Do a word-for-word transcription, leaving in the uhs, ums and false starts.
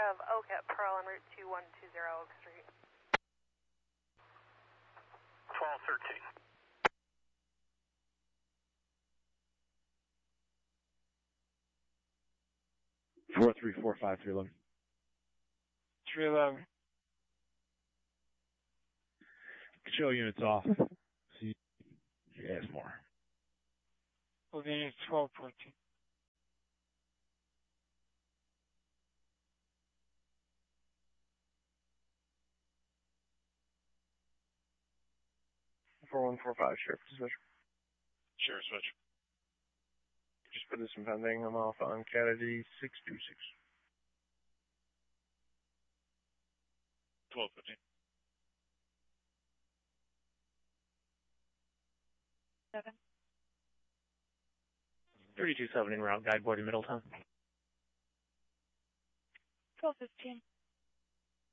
of Oak at Pearl on Route two one two zero Oak Street. twelve thirteen. Four three four five three eleven. three eleven. Show units off. See, yes, more. Well, then it's twelve fourteen. four one four five, Sheriff, switch. Sure, switch. Just put this in pending. I'm off on Kennedy six two six. twelve fifteen. Seven. thirty-two seven en route, guide board in Middletown. twelve fifteen.